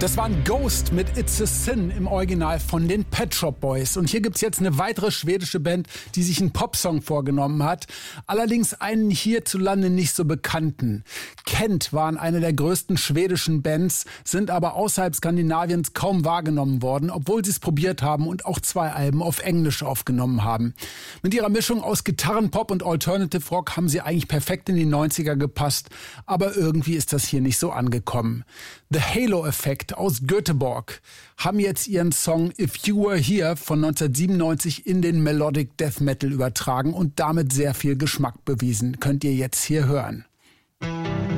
Das war ein Ghost mit It's a Sin im Original von den Pet Shop Boys. Und hier gibt's jetzt eine weitere schwedische Band, die sich einen Popsong vorgenommen hat. Allerdings einen hierzulande nicht so bekannten. Kent waren eine der größten schwedischen Bands, sind aber außerhalb Skandinaviens kaum wahrgenommen worden, obwohl sie es probiert haben und auch 2 Alben auf Englisch aufgenommen haben. Mit ihrer Mischung aus Gitarrenpop und Alternative Rock haben sie eigentlich perfekt in die 90er gepasst, aber irgendwie ist das hier nicht so angekommen. The Halo Effect aus Göteborg haben jetzt ihren Song If You Were Here von 1997 in den Melodic Death Metal übertragen und damit sehr viel Geschmack bewiesen. Könnt ihr jetzt hier hören.